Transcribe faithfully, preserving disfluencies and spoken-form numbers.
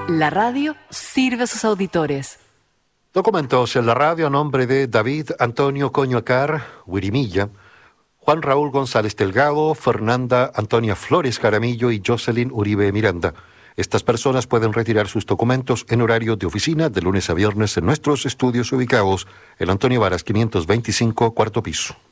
La radio sirve a sus auditores. Documentos en la radio a nombre de David Antonio Coñocar, Wirimilla, Juan Raúl González Delgado, Fernanda Antonia Flores Jaramillo y Jocelyn Uribe Miranda. Estas personas pueden retirar sus documentos en horario de oficina de lunes a viernes en nuestros estudios ubicados en Antonio Varas quinientos veinticinco, cuarto piso.